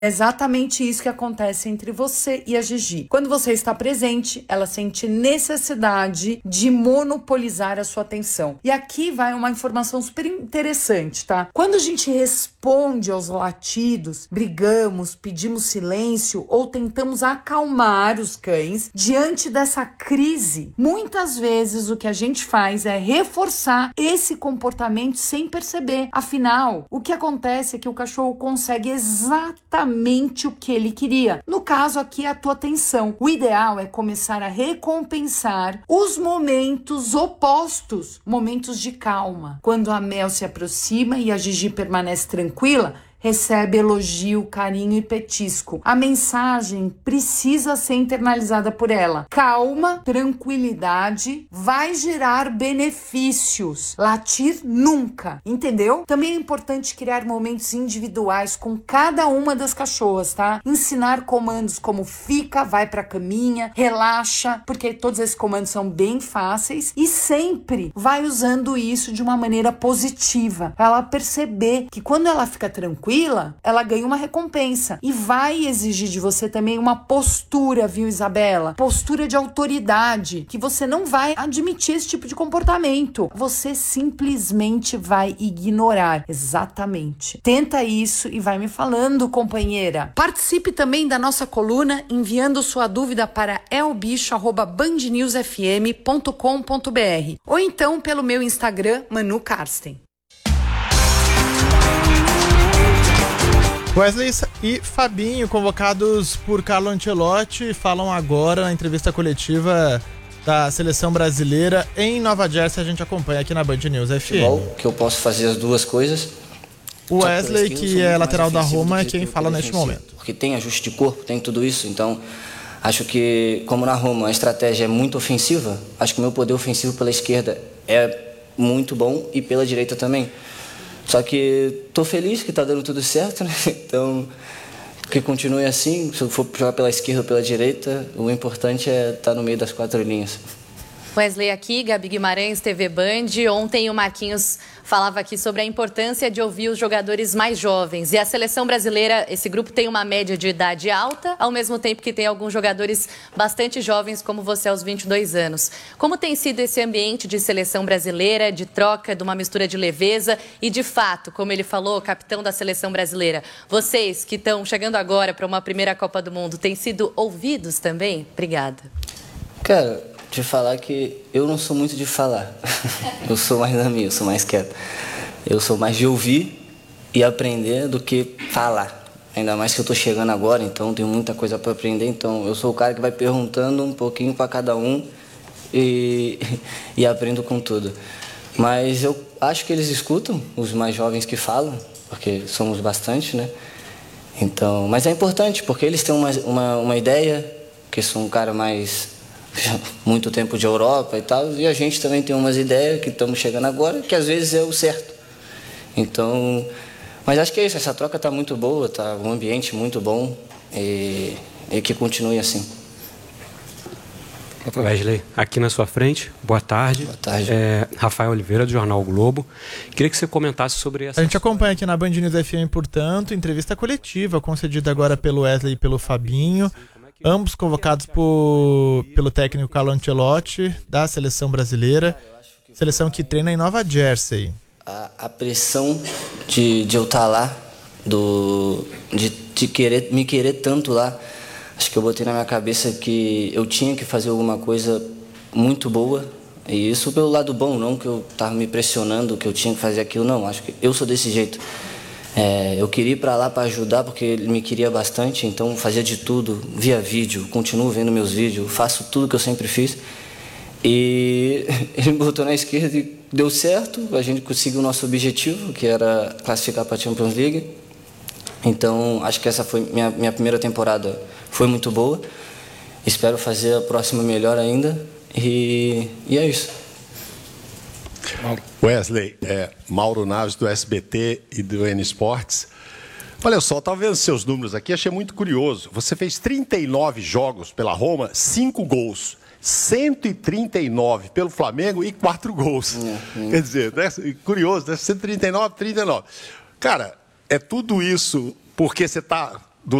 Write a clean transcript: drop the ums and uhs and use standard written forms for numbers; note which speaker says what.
Speaker 1: É exatamente isso que acontece entre você e a Gigi. Quando você está presente, ela sente necessidade de monopolizar a sua atenção. E aqui vai uma informação super interessante, tá? Quando a gente responde aos latidos, brigamos, pedimos silêncio ou tentamos acalmar os cães diante dessa crise, muitas vezes o que a gente faz é reforçar esse comportamento sem perceber. Afinal, o que acontece é que o cachorro consegue exatamente o que ele queria. No caso aqui, a tua atenção. O ideal é começar a recompensar os momentos opostos, momentos de calma. Quando a Mel se aproxima e a Gigi permanece tranquila, recebe elogio, carinho e petisco. A mensagem precisa ser internalizada por ela. Calma, tranquilidade, vai gerar benefícios. Latir nunca, entendeu? Também é importante criar momentos individuais com cada uma das cachorras, tá? Ensinar comandos como fica, vai pra caminha, relaxa, porque todos esses comandos são bem fáceis e sempre vai usando isso de uma maneira positiva, pra ela perceber que quando ela fica tranquila, ela ganha uma recompensa e vai exigir de você também uma postura, viu, Isabela? Postura de autoridade, que você não vai admitir esse tipo de comportamento. Você simplesmente vai ignorar. Exatamente. Tenta isso e vai me falando, companheira. Participe também da nossa coluna enviando sua dúvida para elbicho@bandnewsfm.com.br ou então pelo meu Instagram, Manu Karsten.
Speaker 2: Wesley e Fabinho, convocados por Carlo Ancelotti, falam agora na entrevista coletiva da Seleção Brasileira em Nova Jersey. A gente acompanha aqui na Band News FM.
Speaker 3: Que eu posso fazer as duas coisas.
Speaker 2: O Wesley, que é lateral da Roma, é quem fala neste momento.
Speaker 3: Porque tem ajuste de corpo, tem tudo isso. Então, acho que, como na Roma a estratégia é muito ofensiva, acho que o meu poder ofensivo pela esquerda é muito bom e pela direita também. Só que tô feliz que tá dando tudo certo, né? Então, que continue assim. Se eu for jogar pela esquerda ou pela direita, o importante é estar no meio das quatro linhas.
Speaker 4: Wesley aqui, Gabi Guimarães, TV Band. Ontem o Marquinhos falava aqui sobre a importância de ouvir os jogadores mais jovens. E a seleção brasileira, esse grupo tem uma média de idade alta, ao mesmo tempo que tem alguns jogadores bastante jovens, como você aos 22 anos. Como tem sido esse ambiente de seleção brasileira, de troca, de uma mistura de leveza e, de fato, como ele falou, capitão da seleção brasileira, vocês que estão chegando agora para uma primeira Copa do Mundo, têm sido ouvidos também? Obrigada.
Speaker 3: Cara, te falar que eu não sou muito de falar. Eu sou mais da minha, eu sou mais quieto. Eu sou mais de ouvir e aprender do que falar. Ainda mais que eu tô chegando agora, então tenho muita coisa para aprender. Então eu sou o cara que vai perguntando um pouquinho para cada um e aprendo com tudo. Mas eu acho que eles escutam, os mais jovens que falam, porque somos bastante, né? Então, mas é importante, porque eles têm uma ideia, que sou um cara mais... muito tempo de Europa e tal, e a gente também tem umas ideias que estamos chegando agora, que às vezes é o certo. Então, mas acho que é isso, essa troca está muito boa, tá um ambiente muito bom e que continue assim.
Speaker 5: Wesley, aqui na sua frente, boa tarde.
Speaker 3: Boa tarde.
Speaker 5: Rafael Oliveira, do Jornal o Globo. Queria que você comentasse sobre essa...
Speaker 2: A gente acompanha aqui na Band News FM, portanto, entrevista coletiva concedida agora pelo Wesley e pelo Fabinho, ambos convocados pelo técnico Carlo Ancelotti, da seleção brasileira, seleção que treina em Nova Jersey.
Speaker 3: A pressão de eu estar lá, de me querer tanto lá, acho que eu botei na minha cabeça que eu tinha que fazer alguma coisa muito boa, e isso pelo lado bom, não que eu estava me pressionando, que eu tinha que fazer aquilo, não, acho que eu sou desse jeito. Eu queria ir para lá para ajudar, porque ele me queria bastante, então fazia de tudo, via vídeo, continuo vendo meus vídeos, faço tudo que eu sempre fiz. E ele me botou na esquerda e deu certo, a gente conseguiu o nosso objetivo, que era classificar para a Champions League. Então, acho que essa foi minha primeira temporada, foi muito boa. Espero fazer a próxima melhor ainda, e é isso.
Speaker 6: Wesley, Mauro Naves do SBT e do N Sports. Olha só, estava vendo seus números aqui, achei muito curioso. Você fez 39 jogos pela Roma, 5 gols. 139 pelo Flamengo e 4 gols. Quer dizer, né? Curioso, né? 139, 39. Cara, é tudo isso porque você está